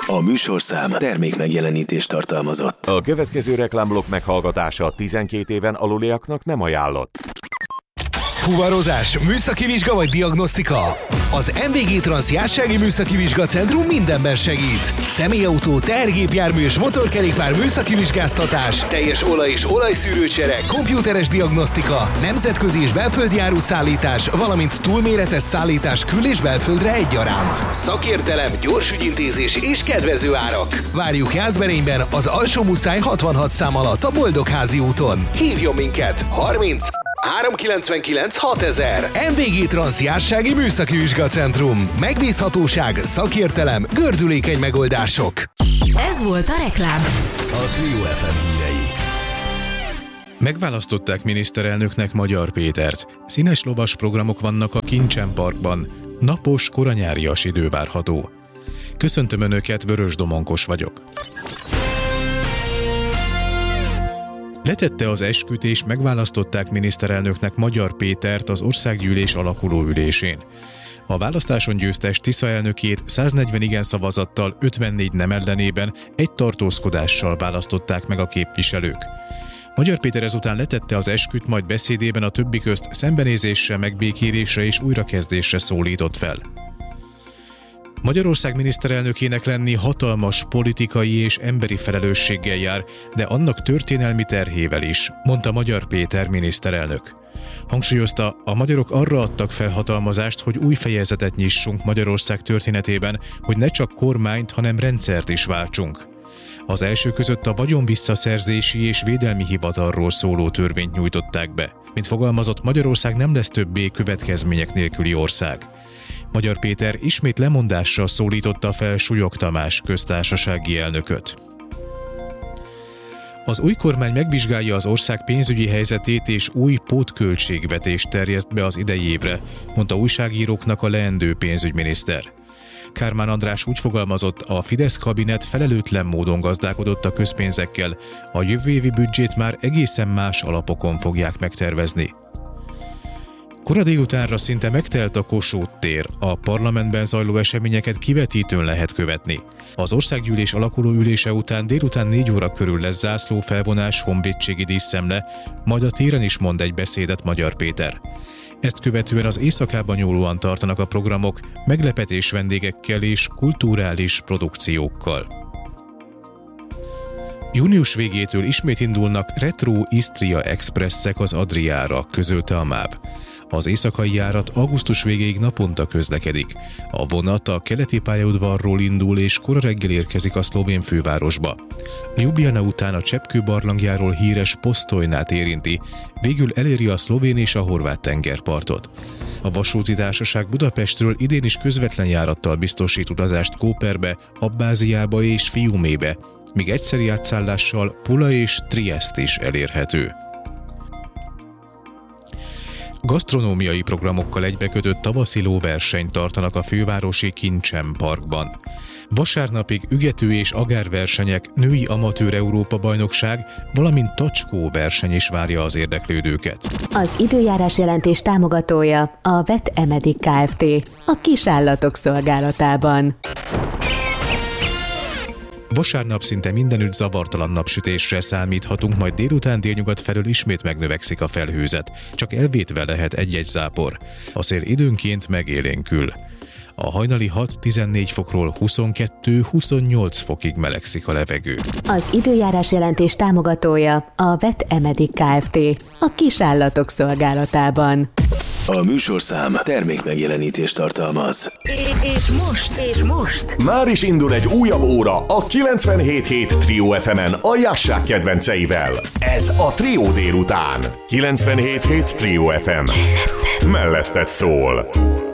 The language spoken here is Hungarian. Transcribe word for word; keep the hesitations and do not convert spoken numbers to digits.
A műsorszám termék megjelenítést tartalmazott. A következő reklámblokk meghallgatása tizenkét éven aluliaknak nem ajánlott. Fuvarozás, műszaki vizsga vagy diagnosztika? Az em vé gé Trans Jársági Műszaki Vizsgacentrum mindenben segít. Személyautó, tehergépjármű és motorkerékpár műszaki vizsgáztatás, teljes olaj- és olajszűrőcsere, komputeres diagnosztika, nemzetközi és belföldi áruszállítás, valamint túlméretes szállítás kül- és belföldre egyaránt. Szakértelem, gyors ügyintézés és kedvező árak. Várjuk Jászberényben, az Alsó-Muszáj hatvanhat szám alatt a Boldogházi úton. Hívjon minket! harminc háromszázkilencvenkilenc hatezer. em vé gé Trans Jársági Műszaki Vizsgacentrum. Megbízhatóság, szakértelem, gördülékeny megoldások. Ez volt a reklám. A Trio ef em hírei. Megválasztották miniszterelnöknek Magyar Pétert. Színes lovas programok vannak a Kincsen Parkban. Napos, koranyárias idő várható. Köszöntöm Önöket, Vörös Domonkos vagyok. Letette az esküt és megválasztották miniszterelnöknek Magyar Pétert az országgyűlés alakuló ülésén. A választáson győztes Tisza elnökét száznegyven igen szavazattal, ötvennégy nem ellenében egy tartózkodással választották meg a képviselők. Magyar Péter ezután letette az esküt, majd beszédében a többi közt szembenézésre, megbékélésre és újrakezdésre szólított fel. Magyarország miniszterelnökének lenni hatalmas politikai és emberi felelősséggel jár, de annak történelmi terhével is, mondta Magyar Péter miniszterelnök. Hangsúlyozta, a magyarok arra adtak felhatalmazást, hogy új fejezetet nyissunk Magyarország történetében, hogy ne csak kormányt, hanem rendszert is váltsunk. Az első között a vagyonvisszaszerzési és védelmi hivatalról szóló törvényt nyújtották be. Mint fogalmazott, Magyarország nem lesz többé következmények nélküli ország. Magyar Péter ismét lemondással szólította fel Súlyog Tamás köztársasági elnököt. Az új kormány megvizsgálja az ország pénzügyi helyzetét és új pótköltségvetést terjeszt be az idei évre, mondta újságíróknak a leendő pénzügyminiszter. Kármán András úgy fogalmazott, a Fidesz kabinet felelőtlen módon gazdálkodott a közpénzekkel, a jövő évi büdzsét már egészen más alapokon fogják megtervezni. Kora délutánra szinte megtelt a Kossuth tér, a parlamentben zajló eseményeket kivetítőn lehet követni. Az országgyűlés alakuló ülése után délután négy óra körül lesz zászlófelvonás, honvédségi díszszemle, majd a téren is mond egy beszédet Magyar Péter. Ezt követően az éjszakában nyúlóan tartanak a programok, meglepetés vendégekkel és kulturális produkciókkal. Június végétől ismét indulnak Retro Istria Expresszek az Adriára, közölte a MÁV. Az éjszakai járat augusztus végéig naponta közlekedik. A vonat a keleti pályaudvarról indul és kora reggel érkezik a szlovén fővárosba. Ljubljana után a Cseppkő barlangjáról híres Postojnát érinti, végül eléri a szlovén és a horvát tengerpartot. A vasúti társaság Budapestről idén is közvetlen járattal biztosít utazást Kóperbe, Abbáziába és Fiumébe, míg egyszeri átszállással Pula és Triest is elérhető. Gasztronómiai programokkal egybekötött tavaszi lóversenyt tartanak a fővárosi Kincsen Parkban. Vasárnapig ügető és agárversenyek, női amatőr Európa-bajnokság, valamint tacskó verseny is várja az érdeklődőket. Az időjárás jelentés támogatója a Vet Emedik Kft. A kisállatok szolgálatában. Vasárnap szinte mindenütt zavartalan napsütésre számíthatunk, majd délután délnyugat felől ismét megnövekszik a felhőzet, csak elvétve lehet egy-egy zápor. A szél időnként megélénkül. A hajnali hat-tizennégy fokról huszonkettő-huszonnyolc fokig melegszik a levegő. Az időjárás jelentés támogatója a Vet Emedik Kft. A kisállatok szolgálatában. A műsorszám termék megjelenítést tartalmaz. És most, és most. Már is indul egy újabb óra a kilencvenhét hét Trio ef emen a Jásság kedvenceivel. Ez a Trio délután. kilencvenhét hét Trio ef em. Melletted szól.